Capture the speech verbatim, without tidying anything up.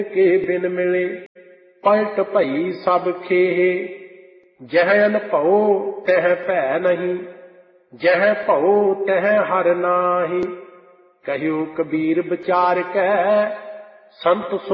के बिन मिले पलट भई सब खेहे। जह अन भओ तह भै नहीं, जह भओ तह हर नाहि। कहियो कबीर विचार कै संत